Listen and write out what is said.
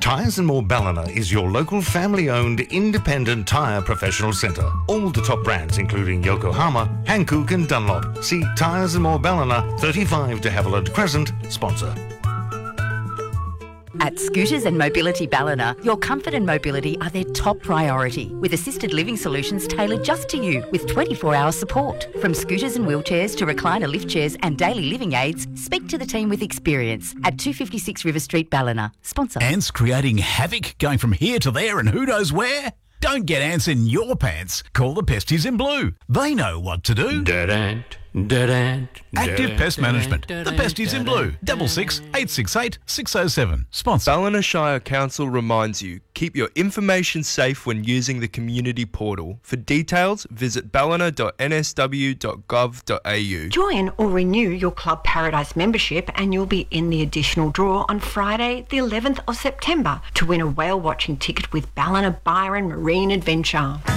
Tyres and More Ballina is your local family-owned independent tyre professional centre. All the top brands including Yokohama, Hankook and Dunlop. See Tyres and More Ballina, 35 de Havilland Crescent, sponsor. At Scooters and Mobility Ballina, your comfort and mobility are their top priority, with assisted living solutions tailored just to you with 24-hour support. From scooters and wheelchairs to recliner lift chairs and daily living aids, speak to the team with experience at 256 River Street, Ballina. Sponsor. Ants creating havoc, going from here to there and who knows where? Don't get ants in your pants. Call the Pesties in Blue. They know what to do. Dead ant. Dead ant. Active Pest Management. The Pesties in Blue. 66 868 607. Sponsor. Ballina Shire Council reminds you, keep your information safe when using the community portal. For details, visit ballina.nsw.gov.au. Join or renew your Club Paradise membership and you'll be in the additional draw on Friday, the 11th of September to win a whale watching ticket with Ballina Byron Marine Adventure.